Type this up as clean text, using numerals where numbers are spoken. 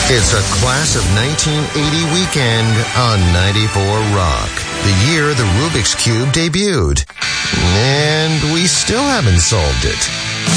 It's a class of 1980 weekend on 94 Rock, the year the Rubik's Cube debuted. And we still haven't solved it.